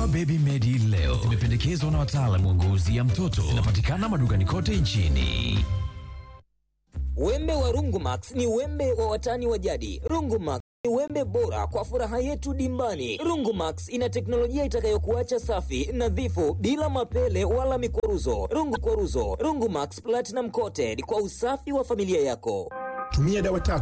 Dawa Baby Medi leo zimependekezwa na wataalamu wa ngozi ya mtoto. Zinapatikana madukani kote nchini. Wembe wa Rungumax ni wembe wa watani wa jadi. Rungumax ni wembe bora kwa furaha yetu dimbani. Rungumax ina teknolojia itakayokuacha safi, nadhifu, bila mapele wala mikwaruzo. Rungumax Platinum Coated kwa usafi wa familia yako. Tumia dawa tatu